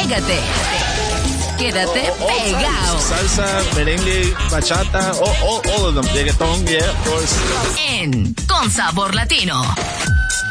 pégate. Quédate pegado. Salsa, merengue, bachata, all of them. Reggaeton, yeah, of course. En Con Sabor Latino.